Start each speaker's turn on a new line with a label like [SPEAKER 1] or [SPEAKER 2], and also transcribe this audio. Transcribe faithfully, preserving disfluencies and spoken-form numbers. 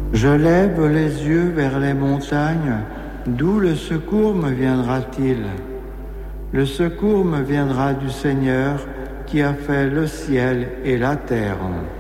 [SPEAKER 1] Je lève les yeux vers les montagnes, d'où le secours me viendra-t-il? Le secours me viendra du Seigneur qui a fait le ciel et la terre.